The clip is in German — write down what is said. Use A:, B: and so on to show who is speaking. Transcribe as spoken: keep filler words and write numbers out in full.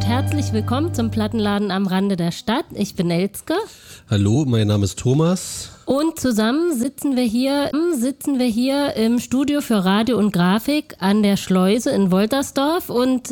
A: herzlich willkommen zum Plattenladen am Rande der Stadt. Ich bin Elske.
B: Hallo, mein Name ist Thomas.
A: Und zusammen sitzen wir hier, sitzen wir hier im Studio für Radio und Grafik an der Schleuse in Woltersdorf und